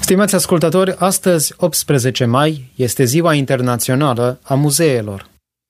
Stimați ascultători, astăzi, 18 mai, este Ziua Internațională a Muzeelor.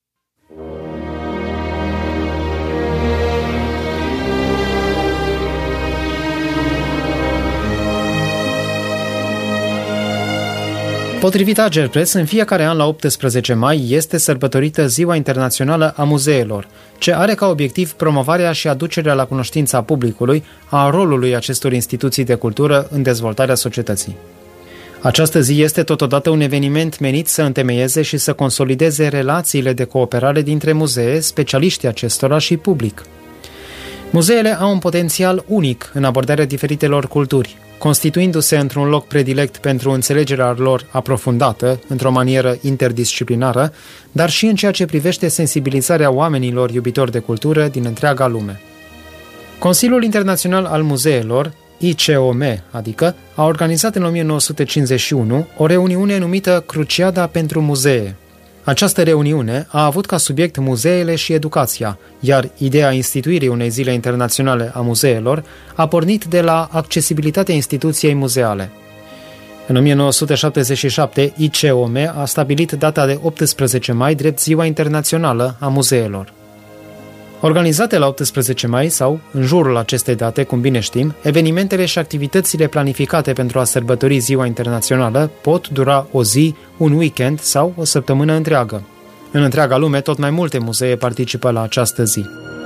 Potrivit Agerpres, în fiecare an la 18 mai este sărbătorită Ziua Internațională a Muzeelor, ce are ca obiectiv promovarea și aducerea la cunoștința publicului a rolului acestor instituții de cultură în dezvoltarea societății. Această zi este totodată un eveniment menit să întemeieze și să consolideze relațiile de cooperare dintre muzee, specialiștii acestora și public. Muzeele au un potențial unic în abordarea diferitelor culturi, constituindu-se într-un loc predilect pentru înțelegerea lor aprofundată, într-o manieră interdisciplinară, dar și în ceea ce privește sensibilizarea oamenilor iubitori de cultură din întreaga lume. Consiliul Internațional al Muzeelor, ICOM, adică, a organizat în 1951 o reuniune numită Cruciada pentru Muzee. Această reuniune a avut ca subiect muzeele și educația, iar ideea instituirii unei zile internaționale a muzeelor a pornit de la accesibilitatea instituției muzeale. În 1977, ICOM a stabilit data de 18 mai drept Ziua Internațională a Muzeelor. Organizate la 18 mai sau în jurul acestei date, cum bine știm, evenimentele și activitățile planificate pentru a sărbători Ziua Internațională pot dura o zi, un weekend sau o săptămână întreagă. În întreaga lume, tot mai multe muzee participă la această zi.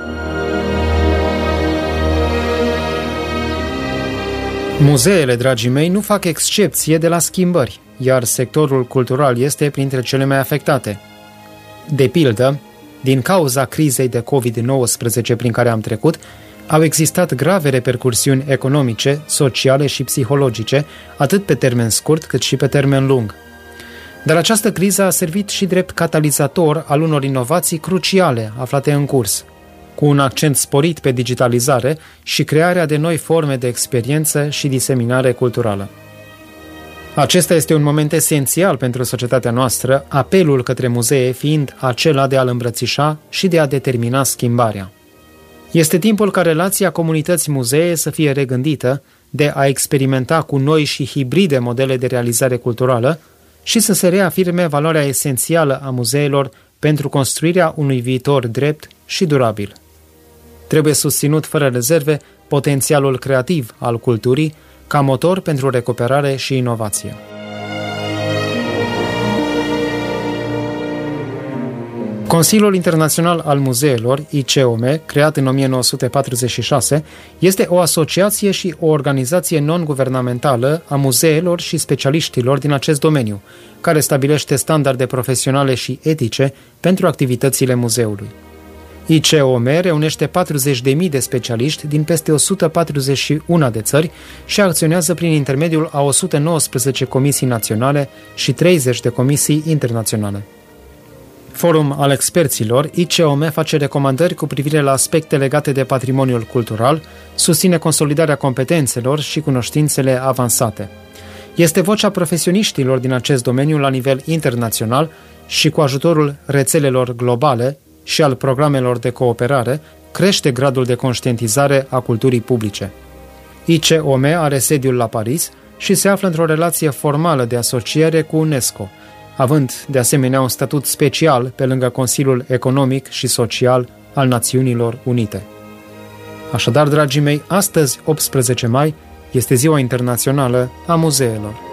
Muzeele, dragii mei, nu fac excepție de la schimbări, iar sectorul cultural este printre cele mai afectate. De pildă, din cauza crizei de COVID-19 prin care am trecut, au existat grave repercursiuni economice, sociale și psihologice, atât pe termen scurt cât și pe termen lung. Dar această criză a servit și drept catalizator al unor inovații cruciale aflate în curs, cu un accent sporit pe digitalizare și crearea de noi forme de experiență și diseminare culturală. Acesta este un moment esențial pentru societatea noastră, apelul către muzee fiind acela de a-l îmbrățișa și de a determina schimbarea. Este timpul ca relația comunități-muzee să fie regândită, de a experimenta cu noi și hibride modele de realizare culturală și să se reafirme valoarea esențială a muzeelor pentru construirea unui viitor drept și durabil. Trebuie susținut fără rezerve potențialul creativ al culturii ca motor pentru recuperare și inovație. Consiliul Internațional al Muzeelor, ICOM, creat în 1946, este o asociație și o organizație non-guvernamentală a muzeelor și specialiștilor din acest domeniu, care stabilește standarde profesionale și etice pentru activitățile muzeului. ICOM reunește 40.000 de specialiști din peste 141 de țări și acționează prin intermediul a 119 comisii naționale și 30 de comisii internaționale. Forum al experților, ICOM face recomandări cu privire la aspecte legate de patrimoniul cultural, susține consolidarea competențelor și cunoștințele avansate. Este vocea profesioniștilor din acest domeniu la nivel internațional și cu ajutorul rețelelor globale și al programelor de cooperare, crește gradul de conștientizare a culturii publice. ICOM are sediul la Paris și se află într-o relație formală de asociere cu UNESCO, având de asemenea un statut special pe lângă Consiliul Economic și Social al Națiunilor Unite. Așadar, dragii mei, astăzi, 18 mai, este Ziua Internațională a Muzeelor.